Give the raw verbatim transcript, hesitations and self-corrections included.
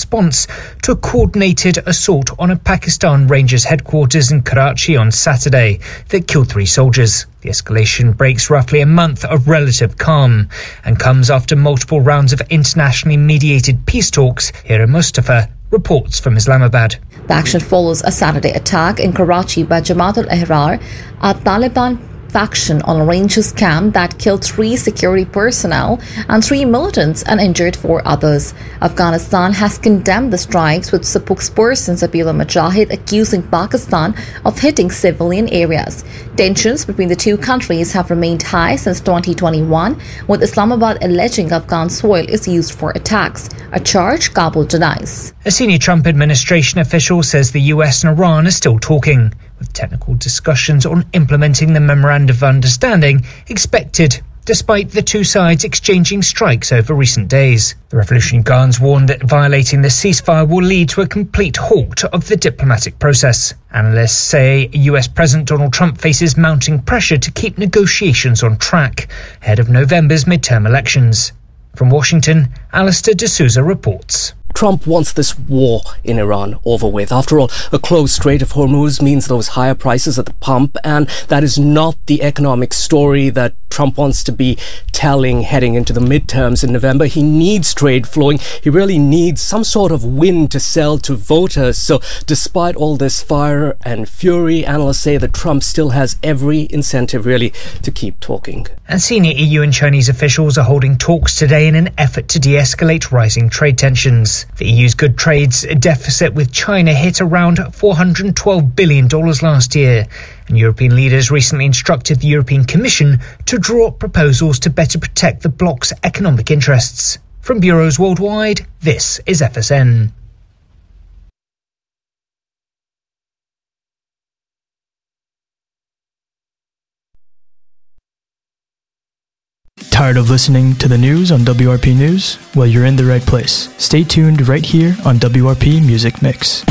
response to a coordinated assault on a Pakistan Rangers headquarters in Karachi on Saturday that killed three soldiers. The escalation breaks roughly a month of relative calm and comes after multiple rounds of internationally mediated peace talks. Hira Mustafa reports from Islamabad. The action follows a Saturday attack in Karachi by Jamaat al-Ahrar, a Taliban faction on a Rangers camp that killed three security personnel and three militants and injured four others. Afghanistan has condemned the strikes, with spokesperson Zabihullah Mujahid accusing Pakistan of hitting civilian areas. Tensions between the two countries have remained high since twenty twenty-one, with Islamabad alleging Afghan soil is used for attacks, a charge Kabul denies. A senior Trump administration official says the U S and Iran are still talking, with technical discussions on implementing the Memorandum of Understanding expected, despite the two sides exchanging strikes over recent days. The Revolutionary Guards warned that violating the ceasefire will lead to a complete halt of the diplomatic process. Analysts say U S President Donald Trump faces mounting pressure to keep negotiations on track ahead of November's midterm elections. From Washington, Alistair D'Souza reports. Trump wants this war in Iran over with. After all, a closed Strait of Hormuz means those higher prices at the pump, and that is not the economic story that Trump wants to be telling heading into the midterms in November. He needs trade flowing. He really needs some sort of win to sell to voters. So despite all this fire and fury, analysts say that Trump still has every incentive really to keep talking. And senior E U and Chinese officials are holding talks today in an effort to de-escalate rising trade tensions. The E U's good trades deficit with China hit around four hundred twelve billion dollars last year, and European leaders recently instructed the European Commission to draw up proposals to better protect the bloc's economic interests. From bureaus worldwide, this is F S N. Tired of listening to the news on W R P News? Well, you're in the right place. Stay tuned right here on W R P Music Mix.